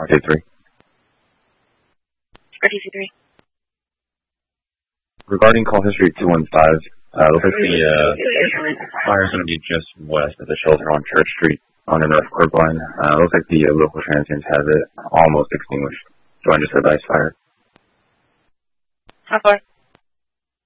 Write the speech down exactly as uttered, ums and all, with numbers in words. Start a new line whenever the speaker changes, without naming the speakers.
R T three.
R T C three.
Regarding call history two one five, uh, looks like the uh, fire is going to be just west of the shelter on Church Street on the North Court line. Uh, looks like the uh, local transients have it almost extinguished. Join just advice fire.
How far?